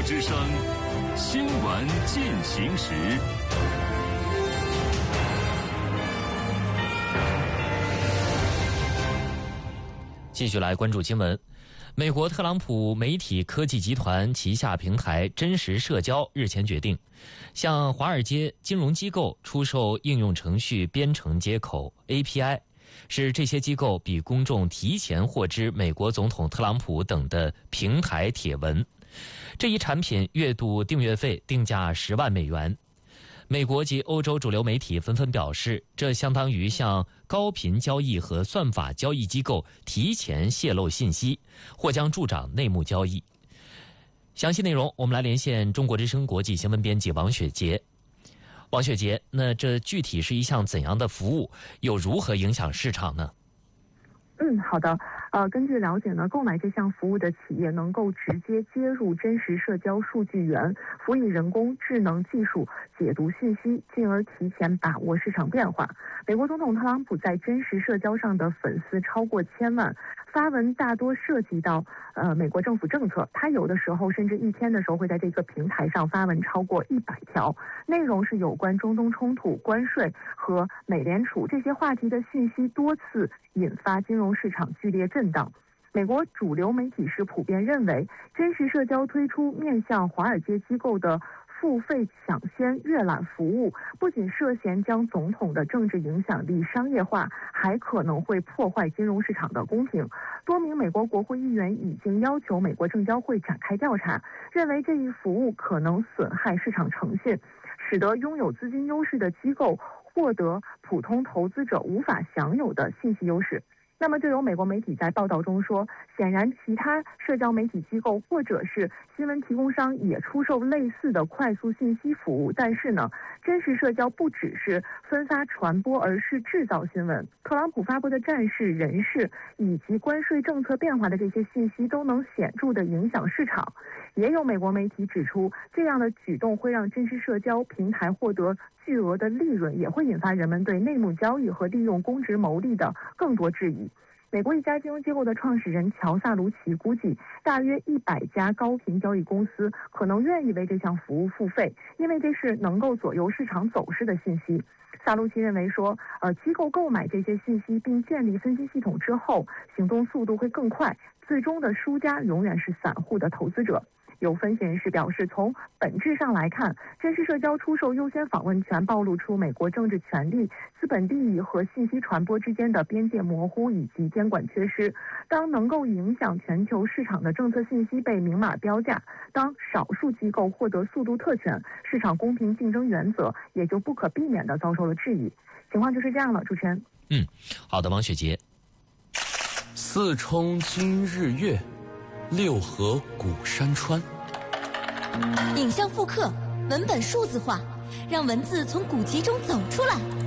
之声新闻进行时。 继续来关注新闻。美国特朗普媒体科技集团旗下平台真实社交日前决定，向华尔街金融机构出售应用程序编程接口 API， 使这些机构比公众提前获知美国总统特朗普等的平台帖文。这一产品月度订阅费定价10万美元。美国及欧洲主流媒体纷纷表示，这相当于向高频交易和算法交易机构提前泄露信息，或将助长内幕交易。详细内容，我们来连线中国之声国际新闻编辑王雪杰。王雪杰，那这具体是一项怎样的服务，又如何影响市场呢？ 好的。根据了解呢，购买这项服务的企业能够直接接入真实社交数据源，辅以人工智能技术解读信息，进而提前把握市场变化。美国总统特朗普在真实社交上的粉丝超过1000万，发文大多涉及到美国政府政策，他有的时候甚至一天的时候会在这个平台上发文超过100条，内容是有关中东冲突、关税和美联储这些话题的信息，多次引发金融市场剧烈震荡。美国主流媒体是普遍认为，真实社交推出面向华尔街机构的付费抢先阅览服务，不仅涉嫌将总统的政治影响力商业化，还可能会破坏金融市场的公平。多名美国国会议员已经要求美国证交会展开调查，认为这一服务可能损害市场诚信，使得拥有资金优势的机构获得普通投资者无法享有的信息优势。那么就有美国媒体在报道中说，显然其他社交媒体机构或者是新闻提供商也出售类似的快速信息服务，但是呢，真实社交不只是分发传播，而是制造新闻。特朗普发布的战事、人事以及关税政策变化的这些信息都能显著地影响市场。也有美国媒体指出，这样的举动会让真实社交平台获得巨额的利润，也会引发人们对内幕交易和利用公职牟利的更多质疑。美国一家金融机构的创始人乔萨卢奇估计，大约100家高频交易公司可能愿意为这项服务付费，因为这是能够左右市场走势的信息。萨卢奇认为说，机构购买这些信息并建立分析系统之后，行动速度会更快，最终的输家永远是散户的投资者。有分析人士表示，从本质上来看，真实社交出售优先访问权暴露出美国政治权力、资本利益和信息传播之间的边界模糊以及监管缺失。当能够影响全球市场的政策信息被明码标价，当少数机构获得速度特权，市场公平竞争原则也就不可避免地遭受了质疑。情况就是这样了，主持人。 好的，王雪杰。 四冲今日月，六合古山川。 影像复刻，文本数字化，让文字从古籍中走出来。